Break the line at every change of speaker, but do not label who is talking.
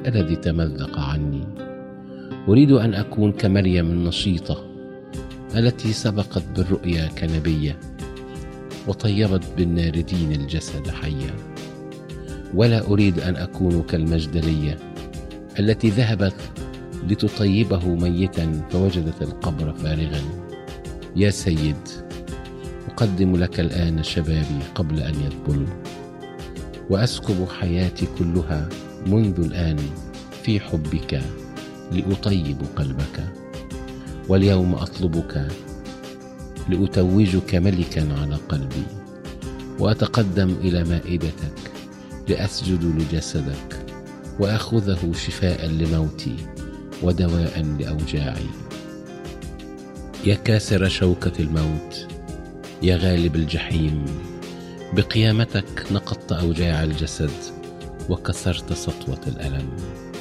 قلبك الذي تمزق عني. أريد أن أكون كمريم النشيطة التي سبقت بالرؤيا كنبية وطيبت بالناردين الجسد حيا. ولا أريد أن أكون كالمجدلية التي ذهبت لتطيبه ميتا فوجدت القبر فارغا. يا سيد، أقدم لك الآن شبابي قبل أن يذبل، وأسكب حياتي كلها منذ الآن في حبك لأطيب قلبك. واليوم أطلبك لأتوجك ملكا على قلبي، وأتقدم إلى مائدتك لأسجد لجسدك وأخذه شفاء لموتي ودواء لأوجاعي. يا كاسر شوكة الموت، يا غالب الجحيم، بقيامتك نقضت أوجاع الجسد وكسرت سطوة الألم.